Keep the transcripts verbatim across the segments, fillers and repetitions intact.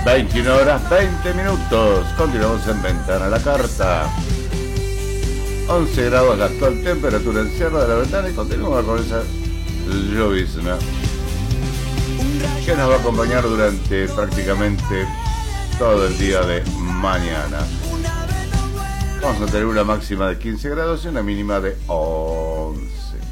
veintiuna horas veinte minutos. Continuamos en Ventana a la Carta. once grados la actual temperatura en Sierra de la Ventana y continuamos con esa llovizna que nos va a acompañar durante prácticamente todo el día de mañana. Vamos a tener una máxima de quince grados y una mínima de once.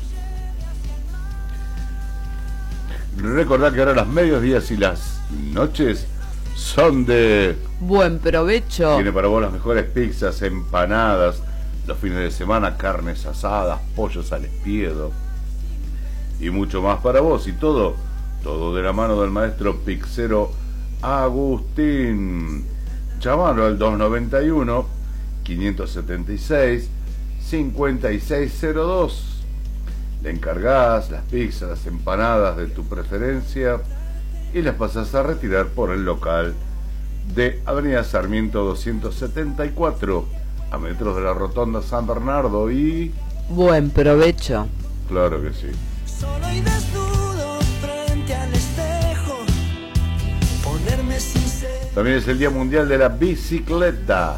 Recordad que ahora los mediodías y las noches son de buen provecho. Tiene para vos las mejores pizzas, empanadas, los fines de semana, carnes asadas, pollos al espiedo y mucho más para vos. Y todo, todo de la mano del maestro pizzero Agustín. Llamalo al dos noventa y uno, quinientos setenta y seis, cincuenta y seis cero dos. Le encargás las pizzas, las empanadas de tu preferencia y las pasás a retirar por el local de Avenida Sarmiento doscientos setenta y cuatro, a metros de la Rotonda San Bernardo. Y buen provecho. Claro que sí. Solo y desnudo frente al espejo, ponerme sincero. También es el Día Mundial de la Bicicleta.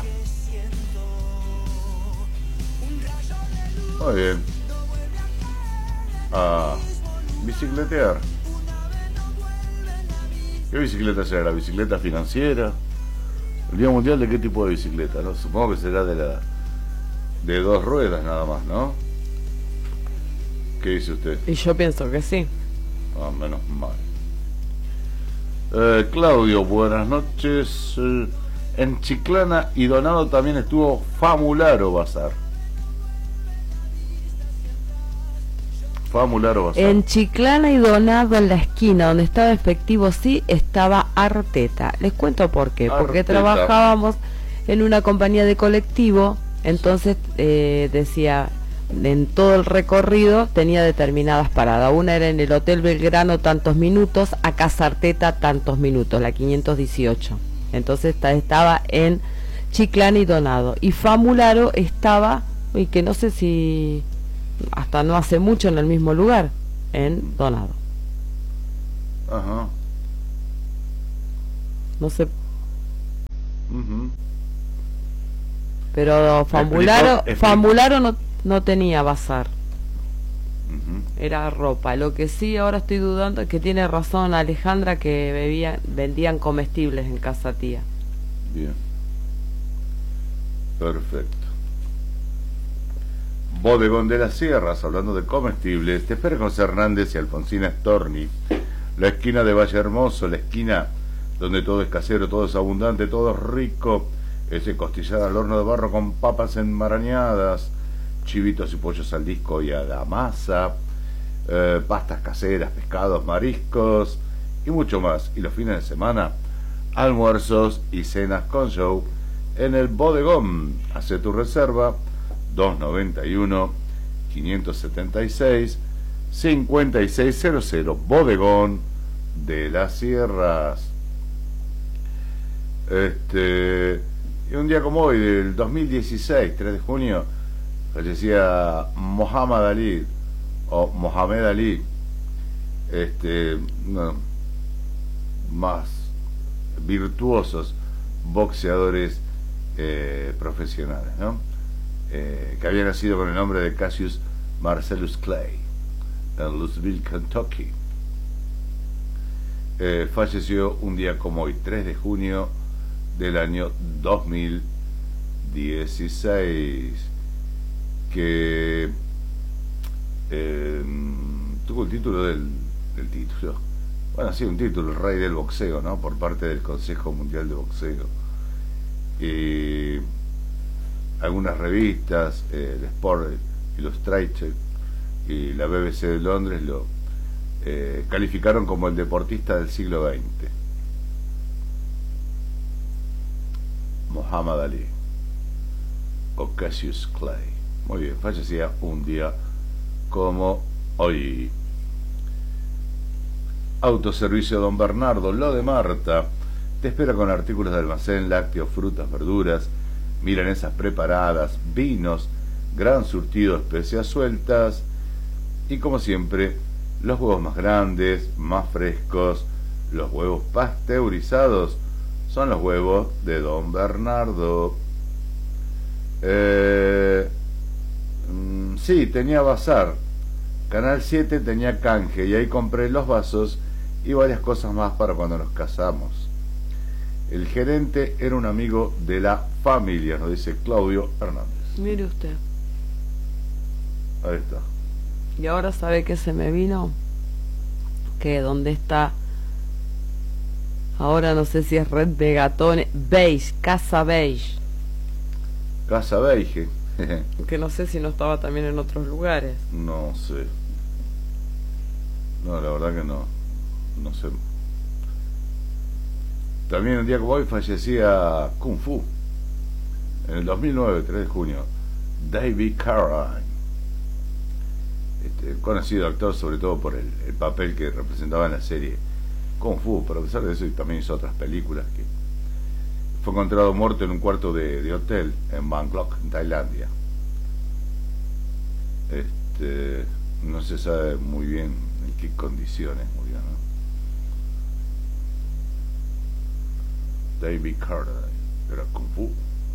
Muy bien. A bicicletear. ¿Qué bicicleta será? ¿La bicicleta financiera? ¿El Día Mundial de qué tipo de bicicleta? ¿No? Supongo que será de la de dos ruedas nada más, ¿no? ¿Qué dice usted? Y yo pienso que sí. Ah, menos mal. Eh, Claudio, buenas noches. Eh, en Chiclana y Donado también estuvo Famularo Bazar. Famularo Bazar. En Chiclana y Donado, en la esquina donde estaba efectivo, sí, estaba Arteta. Les cuento por qué. Porque Arteta. trabajábamos en una compañía de colectivo, entonces eh, decía, en todo el recorrido tenía determinadas paradas. Una era en el Hotel Belgrano tantos minutos, a Casa Arteta tantos minutos, la quinientos dieciocho. Entonces esta- estaba en Chiclana y Donado. Y Famularo estaba, y que no sé si hasta no hace mucho, en el mismo lugar, en Donado. Ajá. No sé, Ujú. pero Famularo, Explicó- expli- Famularo no, no tenía bazar, Ujú. era ropa. Lo que sí ahora estoy dudando es que tiene razón Alejandra, que bebía, vendían comestibles en casa tía. Bien. Perfecto. Bodegón de las Sierras, hablando de comestibles, te espera José Hernández y Alfonsina Storni. La esquina de Valle Hermoso, la esquina donde todo es casero, todo es abundante, todo es rico. Ese costillar al horno de barro con papas enmarañadas, chivitos y pollos al disco y a la masa, eh, pastas caseras, pescados, mariscos y mucho más. Y los fines de semana, almuerzos y cenas con show en el Bodegón. Hace tu reserva dos noventa y uno, quinientos setenta y seis, cincuenta y seis cero cero. Bodegón de las Sierras. Este, y un día como hoy, del dos mil dieciséis, tres de junio, fallecía Muhammad Ali, o Mohamed Ali, este, uno más virtuosos boxeadores eh, profesionales, ¿no? Eh, que había nacido con el nombre de Cassius Marcellus Clay en Louisville, Kentucky. Eh, falleció un día como hoy, tres de junio del año dos mil dieciséis, que eh, tuvo el título del, del título, bueno, sí, un título, el rey del boxeo, ¿no? Por parte del Consejo Mundial de Boxeo. Y algunas revistas, eh, el Sport Illustrated y la B B C de Londres lo eh, calificaron como el deportista del siglo veinte. Muhammad Ali o Cassius Clay. Muy bien, fallecía un día como hoy. Autoservicio Don Bernardo, lo de Marta, te espera con artículos de almacén, lácteos, frutas, verduras, milanesas preparadas, vinos, gran surtido de especias sueltas y, como siempre, los huevos más grandes, más frescos, los huevos pasteurizados Son los huevos de Don Bernardo. Eh, mm, sí, tenía bazar. Canal siete tenía canje y ahí compré los vasos y varias cosas más para cuando nos casamos. El gerente era un amigo de la familia, nos dice Claudio Hernández. Mire usted. Ahí está. Y ahora sabe que se me vino, que donde está, ahora no sé si es Red Megatone, Beige, Casa Beige, Casa Beige. que no sé si no estaba también en otros lugares. No sé. No, la verdad que no. No sé. También un día como hoy fallecía Kung Fu. En el dos mil nueve, tres de junio. David Carradine. Este, conocido actor sobre todo por el, el papel que representaba en la serie Kung Fu, pero a pesar de eso también hizo otras películas. Que fue encontrado muerto en un cuarto de, de hotel en Bangkok, en Tailandia. Este, no se sabe muy bien en qué condiciones murió, ¿no? David Carradine era Kung Fu.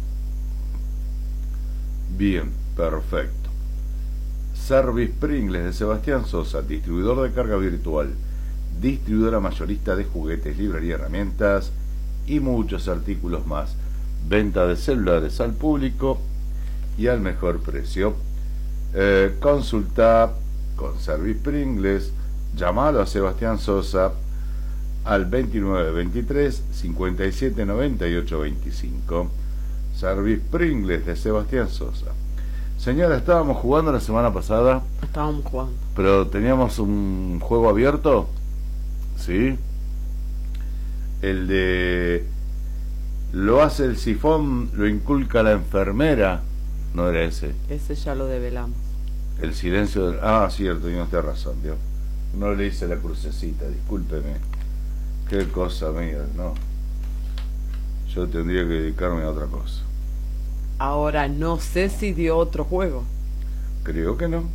Bien, perfecto. Service Pringles de Sebastián Sosa, distribuidor de carga virtual, distribuidora mayorista de juguetes, librería, herramientas y muchos artículos más. Venta de celulares al público y al mejor precio. Eh, consulta con Service Pringles, llamalo a Sebastián Sosa al veintinueve veintitrés cincuenta y siete noventa y ocho veinticinco. Service Pringles de Sebastián Sosa. Señora, estábamos jugando la semana pasada. Estábamos jugando. Pero teníamos un juego abierto. ¿Sí? El de... Lo hace el sifón, lo inculca la enfermera. No era ese. Ese ya lo develamos. El silencio del... Ah, cierto, tiene usted razón, Dios. No le hice la crucecita, discúlpeme. Qué cosa mía, no. Yo tendría que dedicarme a otra cosa. Ahora no sé si dio otro juego. Creo que no.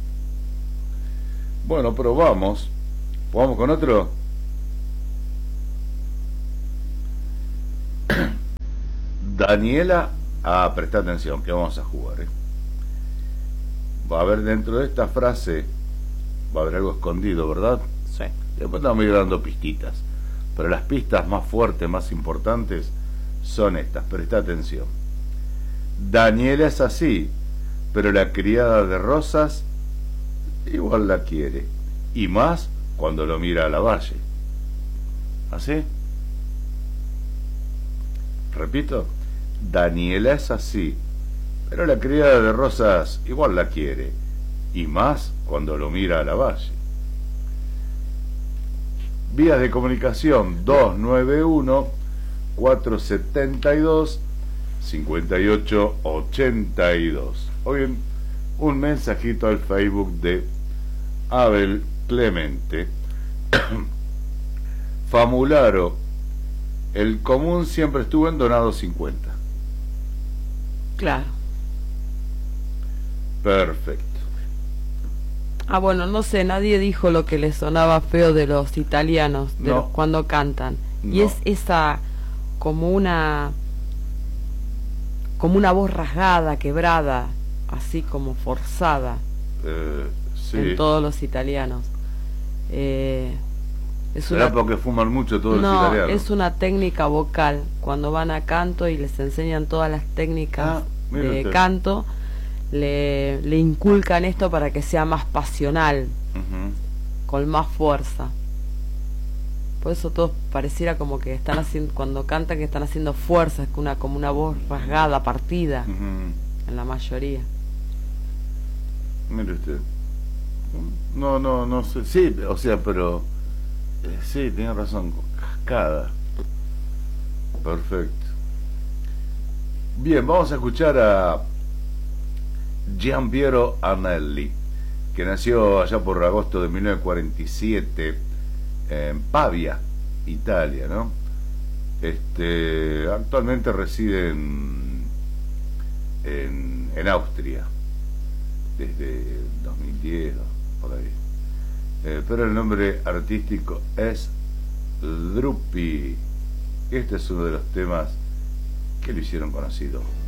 Bueno, pero vamos. ¿Vamos con otro? Daniela, ah, presta atención, que vamos a jugar, ¿eh? Va a haber dentro de esta frase, va a haber algo escondido, ¿verdad? Sí. Después estamos ir dando pistitas. Pero las pistas más fuertes, más importantes, son estas. Presta atención. Daniela es así, pero la criada de Rosas igual la quiere. Y más cuando lo mira a la Valle. ¿Así? Repito. Daniela es así, pero la criada de Rosas igual la quiere. Y más cuando lo mira a la Valle. Vías de comunicación dos nueve uno cuatro siete dos cinco ocho ocho dos. O bien un mensajito al Facebook de Abel Clemente. Famularo, el común siempre estuvo en Donado cincuenta. Claro. Perfecto. Ah, bueno, no sé, nadie dijo lo que le sonaba feo de los italianos, de No. los cuando cantan. Y No. es esa como una como una voz rasgada, quebrada, así como forzada Eh, sí. en todos los italianos. Eh, es ¿Será una, porque fuman mucho todos los no, italianos? es una técnica vocal. Cuando van a canto y les enseñan todas las técnicas Ah, mire de usted. canto, le, le inculcan esto para que sea más pasional, Ujú. con más fuerza. Por eso todos pareciera como que están haciendo, cuando cantan, que están haciendo fuerza, es una, como una voz rasgada, partida, Ujú. en la mayoría. Mire usted. No, no, no sé. Sí, o sea, pero... eh, sí, tiene razón. Cascada. Perfecto. Bien, vamos a escuchar a Gian Piero Anelli, que nació allá por agosto de mil novecientos cuarenta y siete en Pavia, Italia, ¿no? Este, actualmente reside en, en, en Austria desde dos mil diez, por ahí. Eh, pero el nombre artístico es Drupi. Este es uno de los temas que lo hicieron conocido.